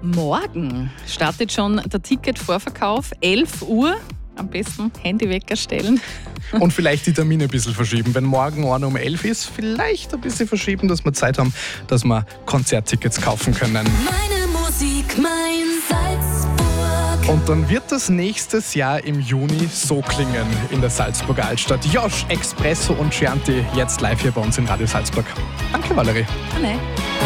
Morgen startet schon der Ticketvorverkauf, 11 Uhr. Am besten Handywecker stellen. Und vielleicht die Termine ein bisschen verschieben. Wenn morgen einer um 11 ist, vielleicht ein bisschen verschieben, dass wir Zeit haben, dass wir Konzerttickets kaufen können. Meine Musik, mein Salzburg. Und dann wird das nächstes Jahr im Juni so klingen in der Salzburger Altstadt. Josh, Expresso und Chianti jetzt live hier bei uns in Radio Salzburg. Danke, Valerie. Ah, nein.